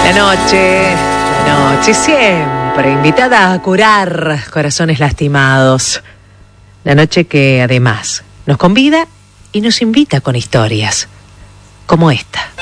La noche siempre invitada a curar corazones lastimados. La noche que además nos convida y nos invita con historias como esta.